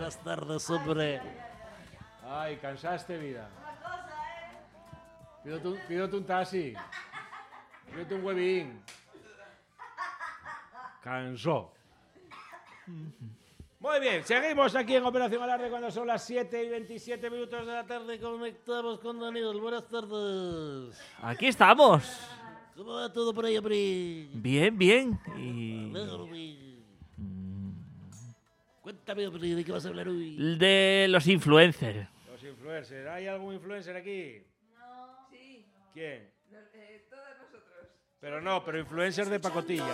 Buenas tardes, hombre. Ay, cansaste, vida. Pídote un taxi. Pídote un huevín. Cansó. Muy bien, seguimos aquí en Operación Alarde cuando son las 7:27 de la tarde. Conectamos con Daniel. Buenas tardes. Aquí estamos. ¿Cómo va todo por ahí, hombre? Bien, bien. Y Cuéntame, hombre, ¿de qué vas a hablar hoy? de los influencers. Los influencers. ¿Hay algún influencer aquí? No. Sí. ¿Quién? Todos nosotros. Pero influencers de pacotilla.